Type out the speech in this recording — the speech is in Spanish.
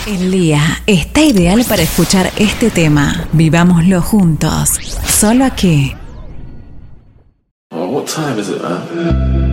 El día está ideal para escuchar este tema. Vivámoslo juntos. Solo aquí. Oh, what time is it, man?